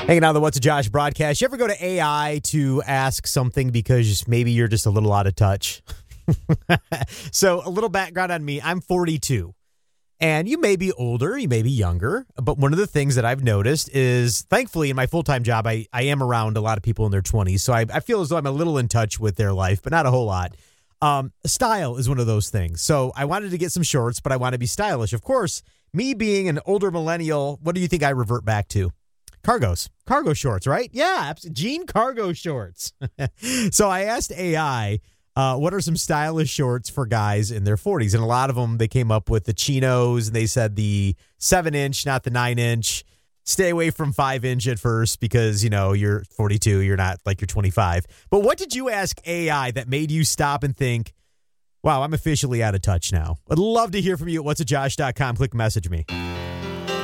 Hanging out on the What's a Josh broadcast. You ever go to AI to ask something because maybe you're just a little out of touch? So a little background on me. I'm 42. And you may be older, you may be younger, but one of the things that I've noticed is, thankfully, in my full-time job, I am around a lot of people in their 20s, so I feel as though I'm a little in touch with their life, but not a whole lot. Style is one of those things. So I wanted to get some shorts, but I want to be stylish. Of course, me being an older millennial, what do you think I revert back to? Cargo shorts, right? Yeah, jean cargo shorts. So I asked AI, what are some stylish shorts for guys in their 40s? And a lot of them, they came up with the chinos, and they said the 7-inch, not the 9-inch. Stay away from 5-inch at first because, you know, you're 42, you're not like you're 25. But what did you ask AI that made you stop and think, wow, I'm officially out of touch now? I'd love to hear from you at whatsajosh.com. Click message me.